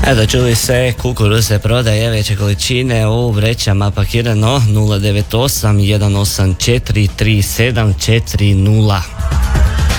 Eto, čuli se, kukuruz se prodaje veće količine u vrećama pakirano 098 184 3740.